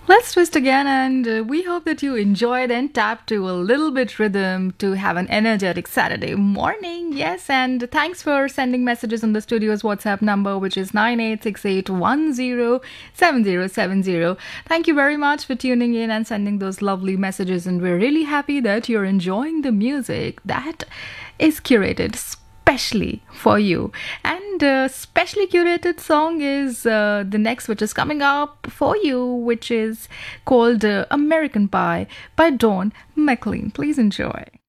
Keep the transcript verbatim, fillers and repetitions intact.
Let's twist again, and uh, we hope that you enjoyed and tapped to a little bit rhythm to have an energetic Saturday morning. Yes, and thanks for sending messages on the studio's WhatsApp number, which is nine eight six eight one zero seven zero seven zero. Thank you very much for tuning in and sending those lovely messages, and we're really happy that you're enjoying the music that is curated specially for you. And uh, specially curated song is uh, the next, which is coming up for you, which is called uh, American Pie by Dawn McLean. Please enjoy.